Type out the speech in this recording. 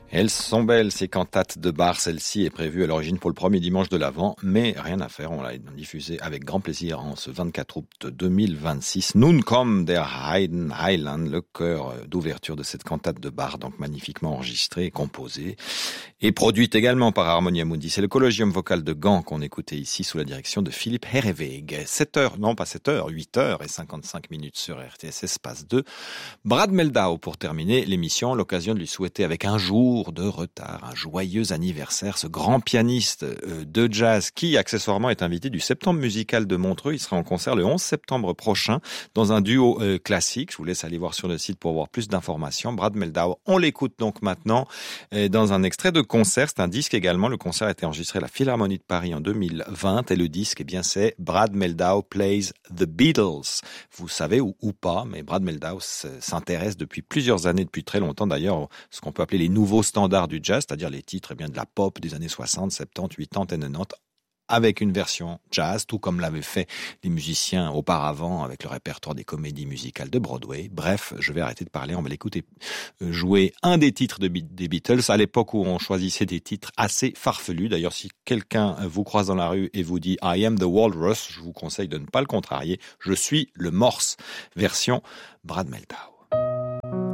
Elles sont belles, ces cantates de Bach. Celle-ci est prévue à l'origine pour le premier dimanche de l'Avent, mais rien à faire, on l'a diffusée avec grand plaisir en ce 24 août 2026. Nun kommt der Heiland, le chœur d'ouverture de cette cantate de Bach, donc magnifiquement enregistrée, composée et produite également par Harmonia Mundi. C'est le Collegium vocal de Gand qu'on écoutait ici sous la direction de Philippe Herreweg. 8h et 55 minutes sur RTS Espace 2. Brad Mehldau pour terminer l'émission, l'occasion de lui souhaiter avec un jour de retard, un joyeux anniversaire, ce grand pianiste de jazz qui accessoirement est invité du Septembre musical de Montreux. Il sera en concert le 11 septembre prochain dans un duo classique. Je vous laisse aller voir sur le site pour avoir plus d'informations. Brad Mehldau, on l'écoute donc maintenant dans un extrait de concert. C'est un disque également. Le concert a été enregistré à la Philharmonie de Paris en 2020 et le disque, eh bien, c'est Brad Mehldau Plays the Beatles. Vous savez ou pas, mais Brad Mehldau s'intéresse depuis plusieurs années, depuis très longtemps d'ailleurs, ce qu'on peut appeler les nouveaux standards du jazz, c'est-à-dire les titres de la pop des années 60, 70, 80 et 90, avec une version jazz, tout comme l'avaient fait les musiciens auparavant avec le répertoire des comédies musicales de Broadway. Bref, je vais arrêter de parler, on va l'écouter jouer un des titres des Beatles, à l'époque où on choisissait des titres assez farfelus. D'ailleurs, si quelqu'un vous croise dans la rue et vous dit « I am the Walrus », je vous conseille de ne pas le contrarier. Je suis le Morse, version Brad Mehldau.